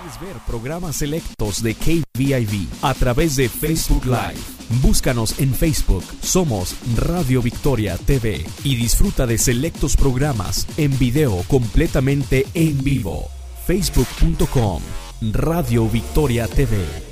Puedes ver programas selectos de KVIV a través de Facebook Live. Búscanos en Facebook. Somos Radio Victoria TV y disfruta de selectos programas en video completamente en vivo. Facebook.com Radio Victoria TV.